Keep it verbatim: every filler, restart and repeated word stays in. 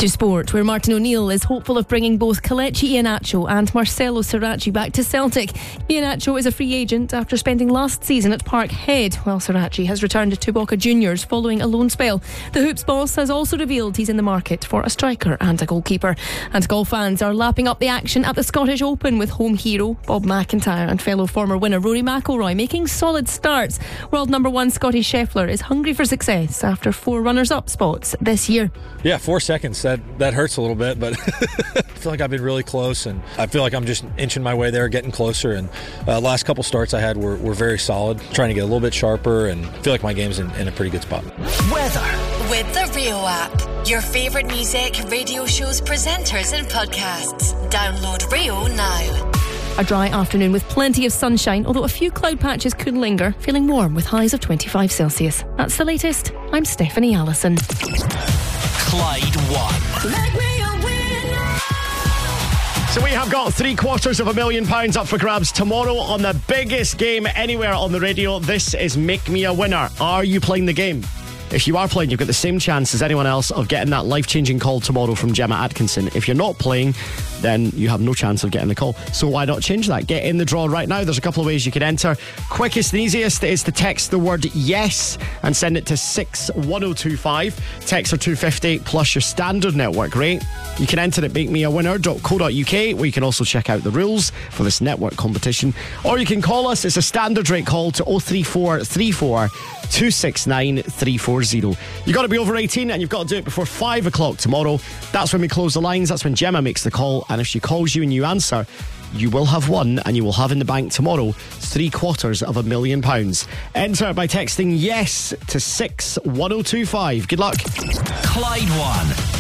To sport, where Martin O'Neill is hopeful of bringing both Kelechi Iheanacho and Marcelo Sirachi back to Celtic. Iheanacho is a free agent after spending last season at Parkhead, while Sirachi has returned to Boca Juniors following a loan spell. The Hoops boss has also revealed he's in the market for a striker and a goalkeeper. And golf fans are lapping up the action at the Scottish Open, with home hero Bob McIntyre and fellow former winner Rory McIlroy making solid starts. World number one Scotty Scheffler is hungry for success after four runners-up spots this year. Yeah, four seconds. That that hurts a little bit, but I feel like I've been really close, and I feel like I'm just inching my way there, getting closer. And uh, last couple starts I had were, were very solid, trying to get a little bit sharper, and I feel like my game's in, in a pretty good spot. Weather with the Rio app. Your favourite music, radio shows, presenters and podcasts. Download Rio now. A dry afternoon with plenty of sunshine, although a few cloud patches could linger, feeling warm with highs of twenty-five Celsius. That's the latest. I'm Stephanie Allison. Clyde One. So we have got three quarters of a million pounds up for grabs tomorrow on the biggest game anywhere on the radio. This is Make Me a Winner. Are you playing the game? If you are playing, you've got the same chance as anyone else of getting that life-changing call tomorrow from Gemma Atkinson. If you're not playing, then you have no chance of getting the call. So why not change that? Get in the draw right now. There's a couple of ways you can enter. Quickest and easiest is to text the word yes and send it to six one oh two five. Texts are two fifty plus your standard network rate. You can enter at make me a winner dot co dot uk, where you can also check out the rules for this network competition. Or you can call us. It's a standard rate call to oh three four three four two six nine three four zero. You've got to be over eighteen, and you've got to do it before five o'clock tomorrow. That's when we close the lines. That's when Gemma makes the call. And if she calls you and you answer, you will have won, and you will have in the bank tomorrow three quarters of a million pounds. Enter by texting yes to six one oh two five. Good luck. Clyde One